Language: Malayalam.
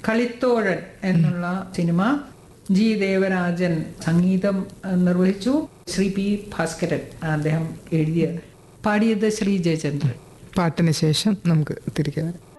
കളിത്തോഴൻ എന്നുള്ള സിനിമ ജി ദേവരാജൻ സംഗീതം നിർവഹിച്ചു. ശ്രീ പി ഭാസ്കരൻ അദ്ദേഹം എഴുതിയ, പാടിയത് ശ്രീ ജയചന്ദ്രൻ. പാട്ടിന് ശേഷം നമുക്ക് തിരികെ വരാം.